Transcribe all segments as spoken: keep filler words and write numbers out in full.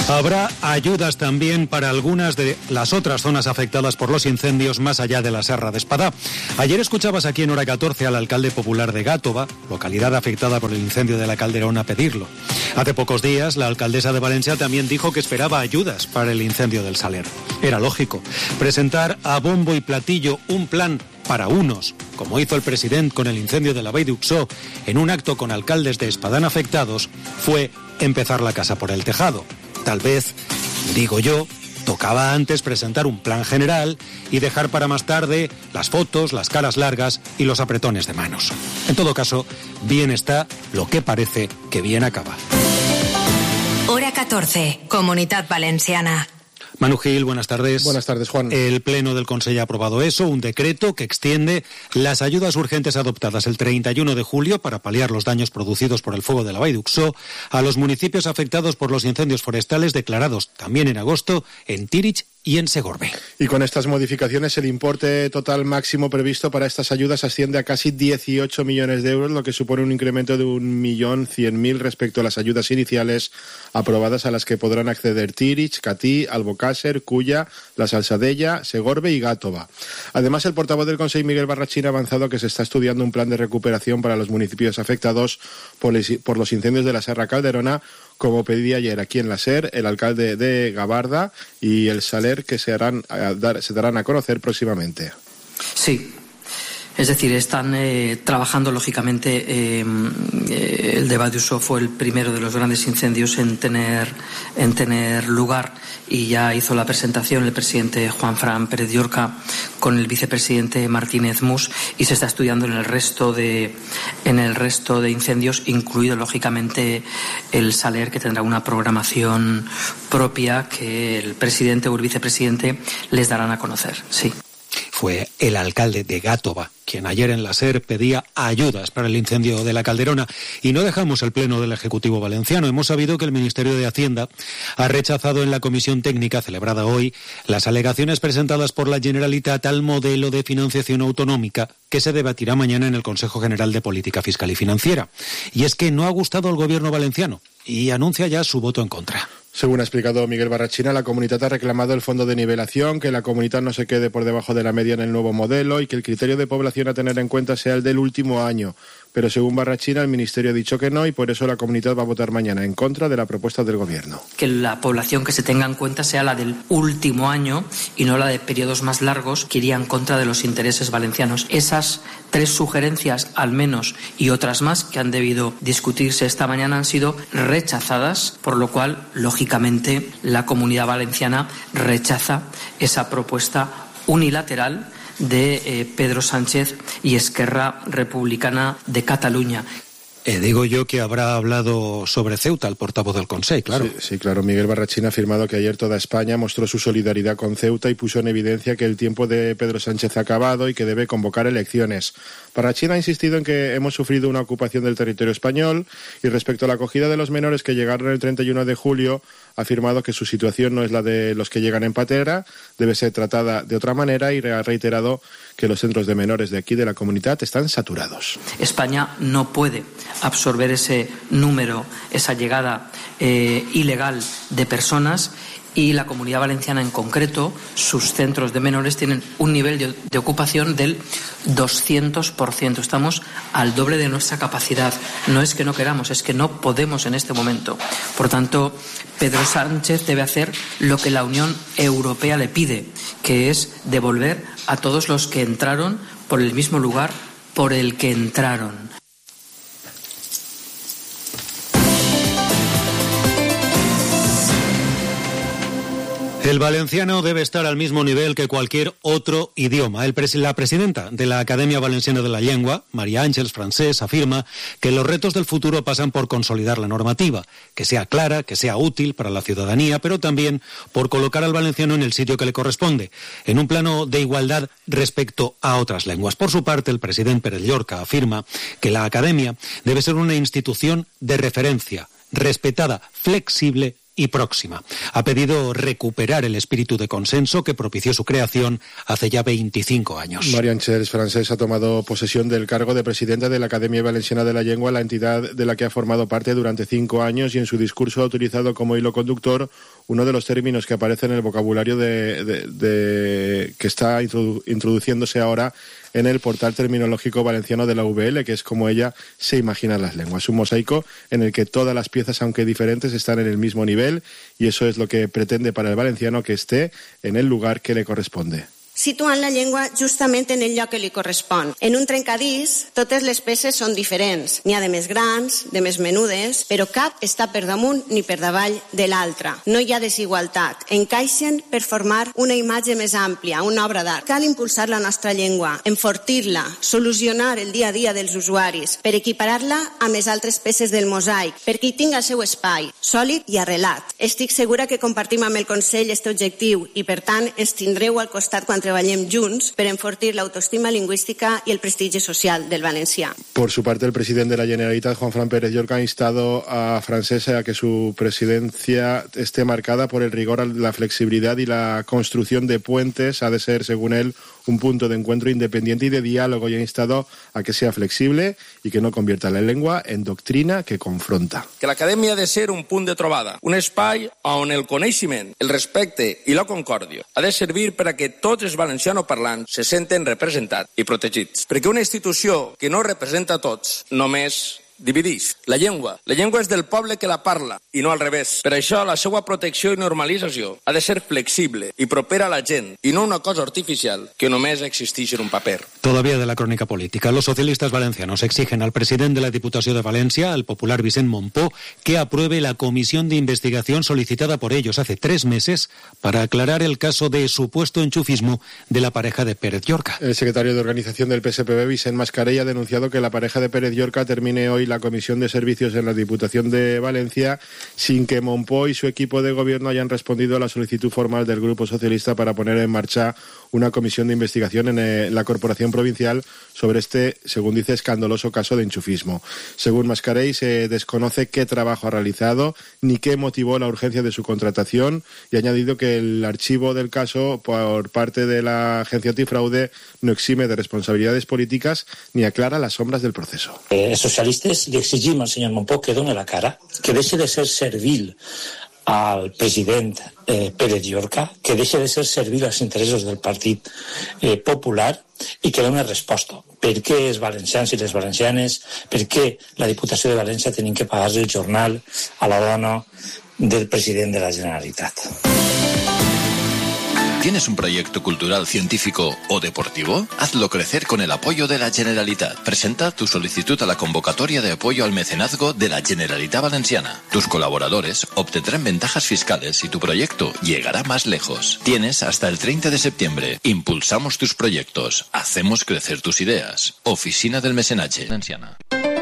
Habrá ayudas también para algunas de las otras zonas afectadas por los incendios más allá de la Serra de Espadá. Ayer escuchabas aquí en Hora catorce al alcalde popular de Gátova, localidad afectada por el incendio de la Calderona, pedirlo. Hace pocos días la alcaldesa de Valencia también dijo que esperaba ayudas para el incendio del Saler. Era lógico. Presentar a bombo y platillo un plan para unos, como hizo el presidente con el incendio de la Vall d'Uixó, en un acto con alcaldes de Espadán afectados, fue empezar la casa por el tejado. Tal vez, digo yo, tocaba antes presentar un plan general y dejar para más tarde las fotos, las caras largas y los apretones de manos. En todo caso, bien está lo que parece que bien acaba. Hora catorce, Comunitat Valenciana. Manu Gil, buenas tardes. Buenas tardes, Juan. El Pleno del Consejo ha aprobado eso, un decreto que extiende las ayudas urgentes adoptadas el treinta y uno de julio para paliar los daños producidos por el fuego de la Vall d'Uixó a los municipios afectados por los incendios forestales declarados también en agosto en Tírig y en Segorbe. Y con estas modificaciones el importe total máximo previsto para estas ayudas asciende a casi dieciocho millones de euros, lo que supone un incremento de un millón cien mil respecto a las ayudas iniciales aprobadas, a las que podrán acceder Tírig, Catí, Albocàsser, Culla, La Salzadella, Segorbe y Gátova. Además, el portavoz del Consejo, Miguel Barrachina, ha avanzado que se está estudiando un plan de recuperación para los municipios afectados por los incendios de la Serra Calderona, como pedía ayer aquí en la SER el alcalde de Gabarda y el Saler, que se, harán, a dar, se darán a conocer próximamente. Sí. Es decir, están eh, trabajando, lógicamente, eh, eh, el de Vall d'Uixó fue el primero de los grandes incendios en tener, en tener lugar, y ya hizo la presentación el presidente Juanfran Pérez Llorca con el vicepresidente Martínez Mus, y se está estudiando en el resto de, en el resto de incendios, incluido, lógicamente, el Saler, que tendrá una programación propia que el presidente o el vicepresidente les darán a conocer, sí. Fue el alcalde de Gátova quien ayer en la SER pedía ayudas para el incendio de la Calderona. Y no dejamos el pleno del Ejecutivo valenciano. Hemos sabido que el Ministerio de Hacienda ha rechazado en la comisión técnica celebrada hoy las alegaciones presentadas por la Generalitat al modelo de financiación autonómica que se debatirá mañana en el Consejo General de Política Fiscal y Financiera. Y es que no ha gustado al gobierno valenciano y anuncia ya su voto en contra. Según ha explicado Miguel Barrachina, la Comunitat ha reclamado el fondo de nivelación, que la Comunitat no se quede por debajo de la media en el nuevo modelo y que el criterio de población a tener en cuenta sea el del último año. Pero según Barrachina, el Ministerio ha dicho que no, y por eso la Comunitat va a votar mañana en contra de la propuesta del Gobierno. Que la población que se tenga en cuenta sea la del último año y no la de periodos más largos, que iría en contra de los intereses valencianos. Esas tres sugerencias, al menos, y otras más que han debido discutirse esta mañana, han sido rechazadas, por lo cual, lógicamente, la Comunidad Valenciana rechaza esa propuesta unilateral de eh, Pedro Sánchez y Esquerra Republicana de Cataluña. Eh, digo yo que habrá hablado sobre Ceuta el portavoz del Consejo, claro. Sí, sí, claro. Miguel Barrachina ha afirmado que ayer toda España mostró su solidaridad con Ceuta y puso en evidencia que el tiempo de Pedro Sánchez ha acabado y que debe convocar elecciones. Barrachina ha insistido en que hemos sufrido una ocupación del territorio español, y respecto a la acogida de los menores que llegaron el treinta y uno de julio, ha afirmado que su situación no es la de los que llegan en patera, debe ser tratada de otra manera, y ha reiterado que los centros de menores de aquí de la Comunitat están saturados. España no puede absorber ese número, esa llegada eh, ilegal de personas, y la Comunidad Valenciana en concreto, sus centros de menores tienen un nivel de, de ocupación del doscientos por ciento. Estamos al doble de nuestra capacidad. No es que no queramos, es que no podemos en este momento. Por tanto, Pedro Sánchez debe hacer lo que la Unión Europea le pide, que es devolver a todos los que entraron por el mismo lugar por el que entraron. El valenciano debe estar al mismo nivel que cualquier otro idioma. El pres- la presidenta de la Academia Valenciana de la Lengua, María Ángeles Francés, afirma que los retos del futuro pasan por consolidar la normativa, que sea clara, que sea útil para la ciudadanía, pero también por colocar al valenciano en el sitio que le corresponde, en un plano de igualdad respecto a otras lenguas. Por su parte, el presidente Pérez Llorca afirma que la Academia debe ser una institución de referencia, respetada, flexible y próxima. Ha pedido recuperar el espíritu de consenso que propició su creación hace ya veinticinco años. Marian Chers, francés, ha tomado posesión del cargo de presidenta de la Academia Valenciana de la Lengua, la entidad de la que ha formado parte durante cinco años, y en su discurso ha utilizado como hilo conductor uno de los términos que aparece en el vocabulario de, de, de, que está introdu, introduciéndose ahora en el portal terminológico valenciano de la U V L, que es como ella se imagina las lenguas. Un mosaico en el que todas las piezas, aunque diferentes, están en el mismo nivel, y eso es lo que pretende para el valenciano, que esté en el lugar que le corresponde. Situant la llengua justament en el lloc que li correspon. En un trencadís, totes les peces són diferents. N'hi ha de més grans, de més menudes, però cap està per damunt ni per davall de l'altra. No hi ha desigualtat. Encaixen per formar una imatge més àmplia, una obra d'art. Cal impulsar la nostra llengua, enfortir-la, solucionar el dia a dia dels usuaris, per equiparar-la amb les altres peces del mosaic, perquè hi tingui el seu espai, sòlid i arrelat. Estic segura que compartim amb el Consell este objectiu i, per tant, ens tindreu al costat quan treballem junts per enfortir l'autoestima lingüística y el prestigio social del valencià. Por su parte, el presidente de la Generalitat, Juanfran Pérez Llorca, ha instado a Francesa a que su presidencia esté marcada por el rigor, la flexibilidad y la construcción de puentes. Ha de ser, según él, un punto de encuentro independiente y de diálogo, y ha instado a que sea flexible y que no convierta la lengua en doctrina que confronta. Que l'acadèmia ha de ser un punt de trobada, un espai on el coneixement, el respecte i la concòrdia ha de servir per a que tots els valencianoparlants se senten representats i protegits. Perquè una institució que no representa a tots només divideix. La llengua. La llengua és del poble que la parla i no al revés. Per això la seva protecció i normalització ha de ser flexible i propera a la gent i no una cosa artificial que només existeix en un paper. Todavía de la crónica política. Los socialistas valencianos exigen al presidente de la Diputación de Valencia, al popular Vicent Mompó, que apruebe la comisión de investigación solicitada por ellos hace tres meses para aclarar el caso de supuesto enchufismo de la pareja de Pérez Llorca. El secretario de organización del P S P B, Vicent Mascarell, ha denunciado que la pareja de Pérez Llorca termine hoy la Comisión de Servicios en la Diputación de Valencia sin que Mompó y su equipo de gobierno hayan respondido a la solicitud formal del Grupo Socialista para poner en marcha una comisión de investigación en la Corporación Provincial sobre este, según dice, escandaloso caso de enchufismo. Según Mascarell, se desconoce qué trabajo ha realizado ni qué motivó la urgencia de su contratación, y ha añadido que el archivo del caso por parte de la Agencia Antifraude no exime de responsabilidades políticas ni aclara las sombras del proceso. Eh, socialistes li exigim al senyor Mompó que doni la cara, que deixi de ser servil al president eh, Pérez Llorca, que deixi de ser servil als interessos del Partit eh, Popular i que doni resposta. Per què els valencians i les valencianes, per què la Diputació de València tenim que pagar el jornal a la dona del president de la Generalitat? ¿Tienes un proyecto cultural, científico o deportivo? Hazlo crecer con el apoyo de la Generalitat. Presenta tu solicitud a la convocatoria de apoyo al mecenazgo de la Generalitat Valenciana. Tus colaboradores obtendrán ventajas fiscales y tu proyecto llegará más lejos. Tienes hasta el treinta de septiembre. Impulsamos tus proyectos. Hacemos crecer tus ideas. Oficina del Mecenatge Valenciana.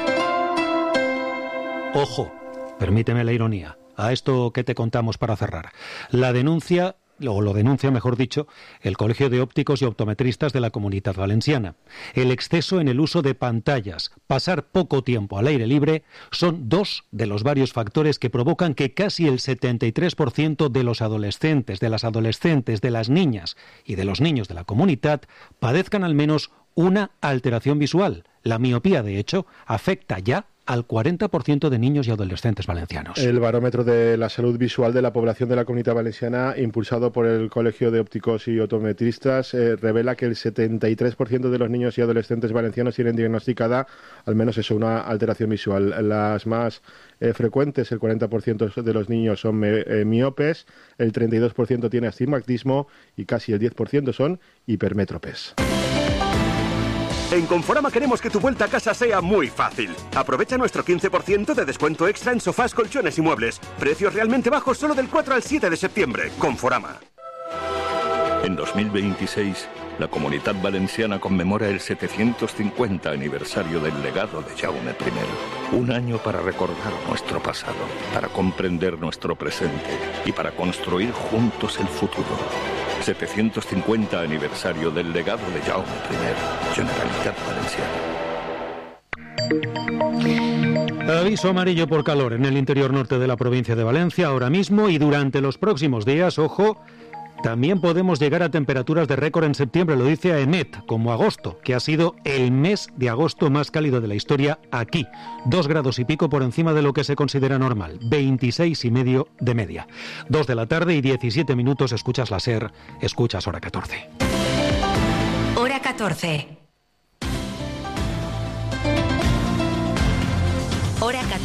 Ojo, permíteme la ironía, a esto que te contamos para cerrar. La denuncia... o lo denuncia, mejor dicho, el Colegio de Ópticos y Optometristas de la Comunitat Valenciana. El exceso en el uso de pantallas, pasar poco tiempo al aire libre, son dos de los varios factores que provocan que casi el setenta y tres por ciento de los adolescentes, de las adolescentes, de las niñas y de los niños de la Comunitat padezcan al menos una alteración visual. La miopía, de hecho, afecta ya al cuarenta por ciento de niños y adolescentes valencianos. El barómetro de la salud visual de la población de la Comunidad Valenciana, impulsado por el Colegio de Ópticos y Optometristas, eh, revela que el setenta y tres por ciento de los niños y adolescentes valencianos tienen diagnosticada, al menos eso, una alteración visual. Las más eh, frecuentes, el cuarenta por ciento de los niños son me, eh, miopes, el treinta y dos por ciento tiene astigmatismo y casi el diez por ciento son hipermétropes. En Conforama queremos que tu vuelta a casa sea muy fácil. Aprovecha nuestro quince por ciento de descuento extra en sofás, colchones y muebles. Precios realmente bajos solo del cuatro al siete de septiembre. Conforama. En dos mil veintiséis, la Comunitat Valenciana conmemora el setecientos cincuenta aniversario del legado de Jaume primero. Un año para recordar nuestro pasado, para comprender nuestro presente y para construir juntos el futuro. setecientos cincuenta aniversario del legado de Jaume primero, Generalitat Valenciana. Aviso amarillo por calor en el interior norte de la provincia de Valencia ahora mismo y durante los próximos días, ojo, también podemos llegar a temperaturas de récord en septiembre, lo dice AEMET, como agosto, que ha sido el mes de agosto más cálido de la historia aquí. Dos grados y pico por encima de lo que se considera normal, veintiséis y medio de media. Dos de la tarde y diecisiete minutos, escuchas la SER, escuchas Hora catorce. Hora catorce. Hora catorce.